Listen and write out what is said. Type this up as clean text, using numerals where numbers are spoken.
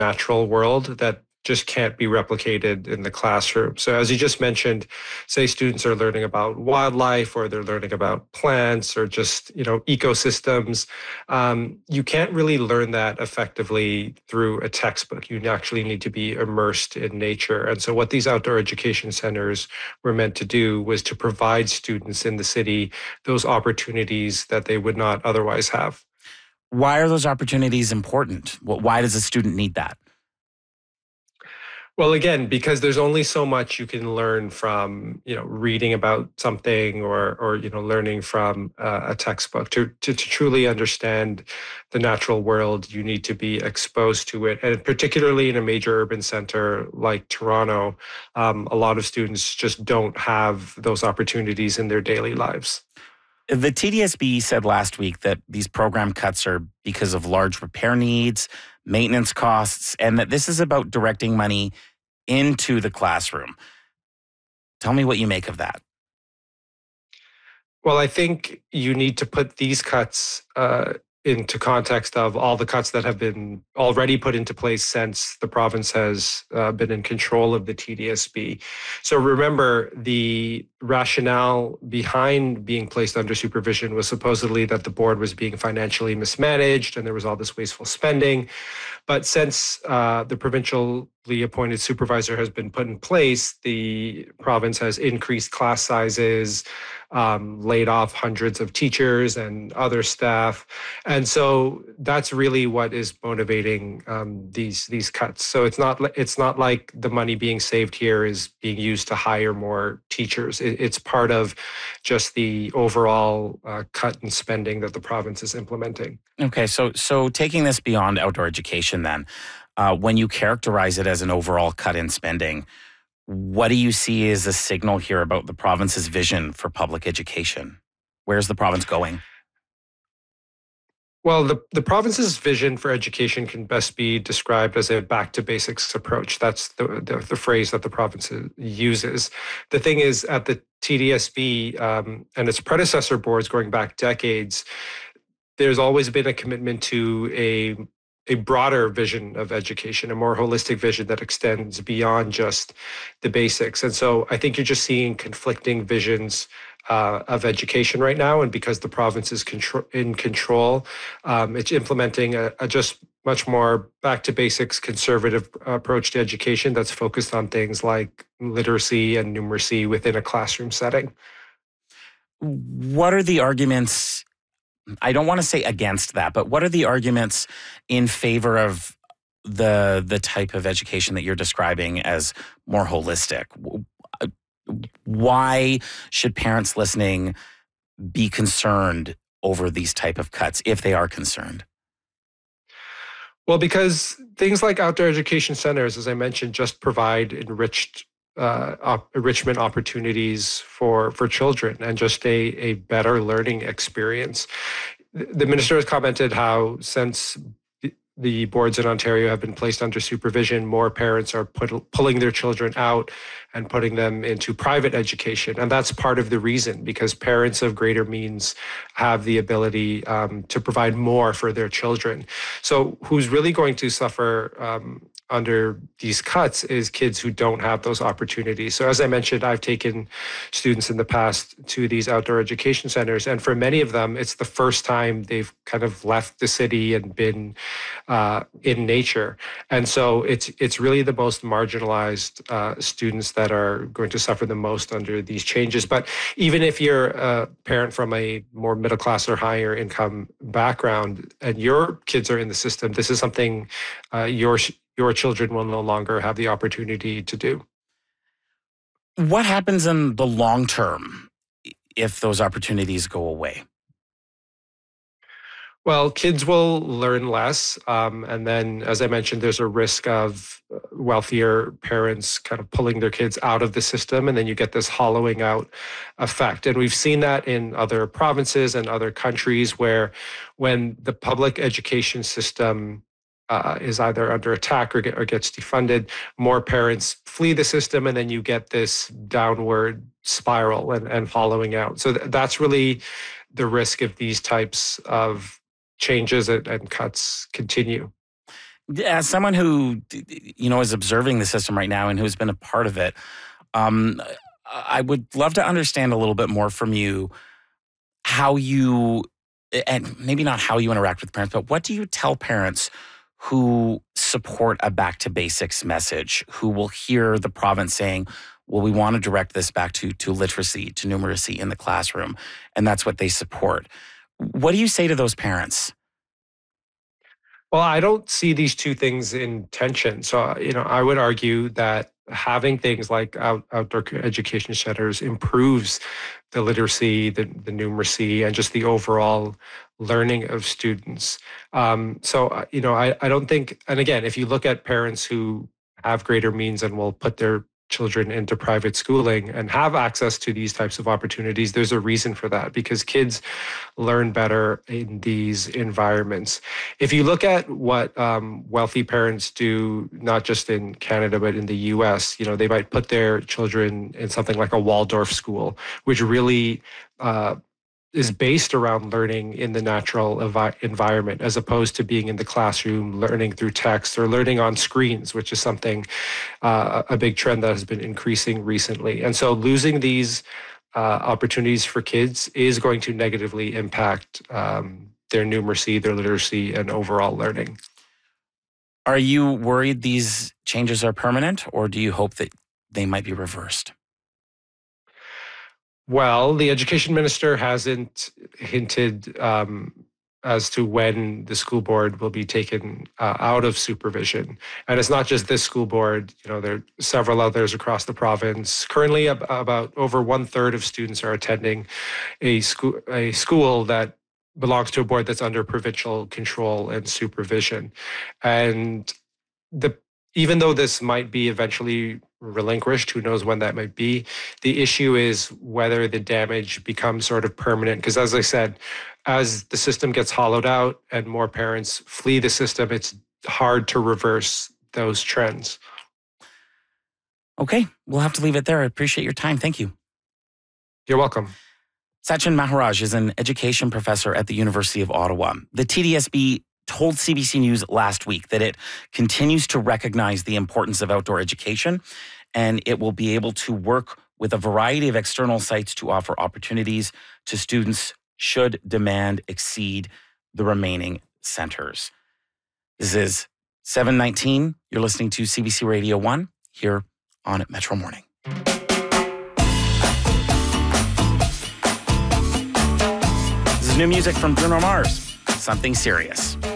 natural world that just can't be replicated in the classroom. So as you just mentioned, say students are learning about wildlife or they're learning about plants or just, ecosystems. You can't really learn that effectively through a textbook. You actually need to be immersed in nature. And so what these outdoor education centers were meant to do was to provide students in the city those opportunities that they would not otherwise have. Why are those opportunities important? Why does a student need that? Well, again, because there's only so much you can learn from, reading about something or learning from a textbook. To truly understand the natural world, you need to be exposed to it. And particularly in a major urban center like Toronto, a lot of students just don't have those opportunities in their daily lives. The TDSB said last week that these program cuts are because of large repair needs, maintenance costs, and that this is about directing money into the classroom. Tell me what you make of that. Well, I think you need to put these cuts into context of all the cuts that have been already put into place since the province has been in control of the TDSB. So remember, the rationale behind being placed under supervision was supposedly that the board was being financially mismanaged and there was all this wasteful spending. But since the provincially appointed supervisor has been put in place, the province has increased class sizes, laid off hundreds of teachers and other staff. And so that's really what is motivating these cuts. So it's not like the money being saved here is being used to hire more teachers. It's part of just the overall cut in spending that the province is implementing. Okay, so taking this beyond outdoor education then, when you characterize it as an overall cut in spending, what do you see as a signal here about the province's vision for public education? Where's the province going? Well, the province's vision for education can best be described as a back to basics approach. That's the phrase that the province uses. The thing is, at the TDSB and its predecessor boards going back decades, there's always been a commitment to a broader vision of education, a more holistic vision that extends beyond just the basics. And so I think you're just seeing conflicting visions of education right now. And because the province is in control, it's implementing a just much more back to basics conservative approach to education that's focused on things like literacy and numeracy within a classroom setting. What are the arguments? I don't want to say against that, but what are the arguments in favor of the type of education that you're describing as more holistic? Why should parents listening be concerned over these type of cuts if they are concerned? Well, because things like outdoor education centers, as I mentioned, just provide enrichment opportunities for children and just a better learning experience. The minister has commented how since the boards in Ontario have been placed under supervision, more parents are pulling their children out and putting them into private education. And that's part of the reason, because parents of greater means have the ability to provide more for their children. So who's really going to suffer under these cuts is kids who don't have those opportunities. So as I mentioned, I've taken students in the past to these outdoor education centers, and for many of them, it's the first time they've kind of left the city and been in nature. And so it's really the most marginalized students that are going to suffer the most under these changes. But even if you're a parent from a more middle class or higher income background and your kids are in the system, this is something your children will no longer have the opportunity to do. What happens in the long term if those opportunities go away? Well, kids will learn less. And then, as I mentioned, there's a risk of wealthier parents kind of pulling their kids out of the system. And then you get this hollowing out effect. And we've seen that in other provinces and other countries where when the public education system is either under attack or gets defunded, more parents flee the system, and then you get this downward spiral and hollowing out. So that's really the risk if these types of changes and cuts continue. As someone who, is observing the system right now and who's been a part of it, I would love to understand a little bit more from you how you, and maybe not how you interact with parents, but what do you tell parents who support a back to basics message, who will hear the province saying, well, we want to direct this back to literacy, to numeracy in the classroom, and that's what they support. What do you say to those parents? Well, I don't see these two things in tension. So, I would argue that having things like outdoor education centers improves the literacy, the numeracy, and just the overall learning of students. I don't think, and again, if you look at parents who have greater means and will put their children into private schooling and have access to these types of opportunities, there's a reason for that because kids learn better in these environments. If you look at what wealthy parents do, not just in Canada, but in the US, they might put their children in something like a Waldorf school, which really is based around learning in the natural environment as opposed to being in the classroom, learning through text or learning on screens, which is something, a big trend that has been increasing recently. And so losing these opportunities for kids is going to negatively impact their numeracy, their literacy, and overall learning. Are you worried these changes are permanent, or do you hope that they might be reversed? Well, the education minister hasn't hinted as to when the school board will be taken out of supervision. And it's not just this school board, there are several others across the province. Currently, about over 1/3 of students are attending a school that belongs to a board that's under provincial control and supervision. And even though this might be eventually relinquished, who knows when that might be, the issue is whether the damage becomes sort of permanent. Because as I said, as the system gets hollowed out and more parents flee the system, it's hard to reverse those trends. Okay, we'll have to leave it there. I appreciate your time. Thank you. You're welcome. Sachin Maharaj is an education professor at the University of Ottawa. The TDSB told CBC News last week that it continues to recognize the importance of outdoor education, and it will be able to work with a variety of external sites to offer opportunities to students should demand exceed the remaining centers. This is 7:19. You're listening to CBC Radio 1 here on Metro Morning. This is new music from Bruno Mars, Something Serious.